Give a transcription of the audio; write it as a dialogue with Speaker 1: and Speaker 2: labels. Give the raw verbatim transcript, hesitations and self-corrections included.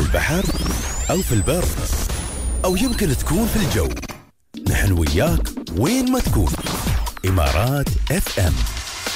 Speaker 1: البحر أو في البر أو يمكن تكون في الجو، نحن وياك وين ما تكون. إمارات اف ام.